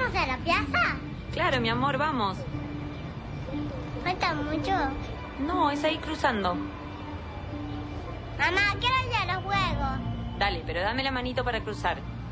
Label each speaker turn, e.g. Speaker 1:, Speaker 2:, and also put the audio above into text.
Speaker 1: ¿Vamos a la plaza?
Speaker 2: Claro, mi amor, vamos.
Speaker 1: ¿Falta mucho?
Speaker 2: No, es ahí cruzando.
Speaker 1: Mamá, quiero ir a los juegos.
Speaker 2: Dale, pero dame la manito para cruzar.